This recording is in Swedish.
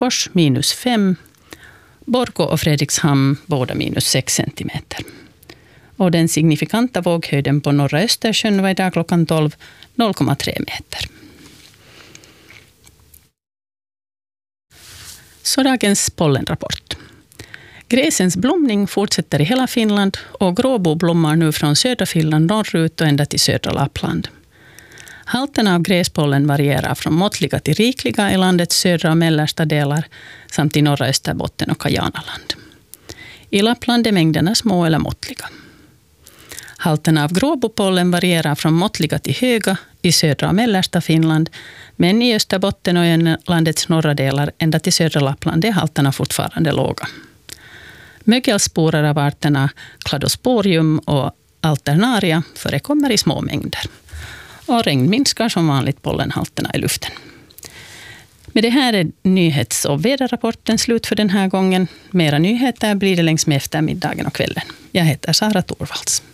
Töcksfors -5. Borgå och Fredrikshamn båda -6 centimeter. Och den signifikanta våghöjden på norra Östersjön var idag klockan 12 0,3 meter. Så dagens pollenrapport. Gräsens blomning fortsätter i hela Finland och gråbo blommar nu från södra Finland norrut och ända till södra Lappland. Halterna av gräspollen varierar från måttliga till rikliga i landets södra och mellersta delar samt i norra Österbotten och Kajanaland. I Lappland är mängderna små eller måttliga. Halterna av gråbopollen varierar från måttliga till höga i södra och mellersta Finland, men i Österbotten och i landets norra delar ända till södra Lappland är halterna fortfarande låga. Mögelsporer av arterna Cladosporium och Alternaria förekommer i små mängder. Och regn minskar som vanligt pollenhalterna i luften. Med det här är nyhets- och väderrapporten slut för den här gången. Mera nyheter blir det längs med eftermiddagen och kvällen. Jag heter Sara Torvalds.